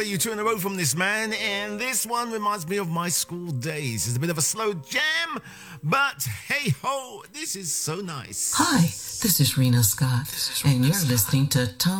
You two in a row from this man, and this one reminds me of my school days. It's a bit of a slow jam, but hey ho, this is so nice. Hi, this is Rena Scott, and you're listening to Tom